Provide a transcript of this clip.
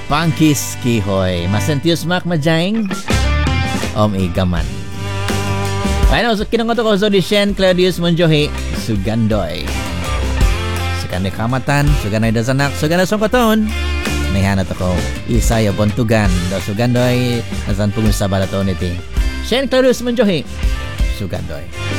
Pangkis Kihoy. Masentius mak majaing. Igaman. Ayun, kinungoto ko so di Shen Claudius Monjohi. Sugandoy. Sugandoy kamatan. Sugandoy dasanak. Sugandoy songkoton. Nahihanat ako. Isaya Bontugan. Sugandoy. Nasan pong sa balaton iti. Shen Claudius Monjohi. Sugandoy.